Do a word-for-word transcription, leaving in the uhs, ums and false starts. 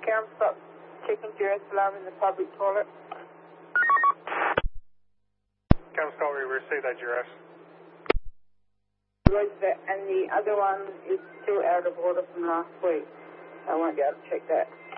Cam, stop checking duress alarm in the public toilet. Cam Scott, we received that duress. Roger that, and the other one is still out of order from last week. I won't be able to check that.